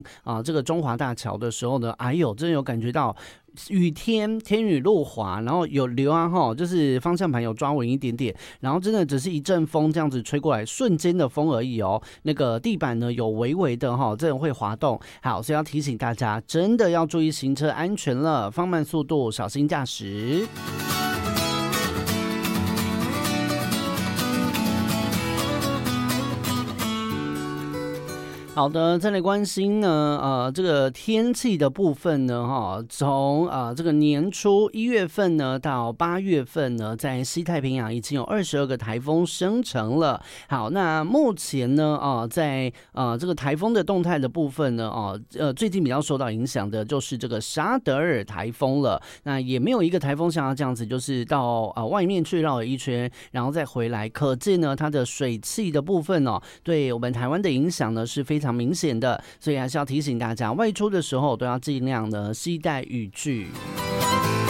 这个中华大桥的时候呢，哎呦，真的有感觉到天雨路滑，然后有流啊哈，就是方向盘有抓稳一点点，然后真的只是一阵风这样子吹过来，瞬间的风而已哦。那个地板呢有微微的哈，真的会滑动。好，所以要提醒大家，真的要注意行车安全了，放慢速度，小心驾驶。好的，再来关心呢，这个天气的部分呢，从这个年初1月份呢到8月份呢，在西太平洋已经有22个台风生成了。好，那目前呢，在这个台风的动态的部分呢，最近比较受到影响的就是这个沙德尔台风了。那也没有一个台风像它这样子，就是到外面去绕了一圈，然后再回来，可见呢，它的水汽的部分对我们台湾的影响呢是非常明显的，所以还是要提醒大家，外出的时候都要尽量呢携带雨具。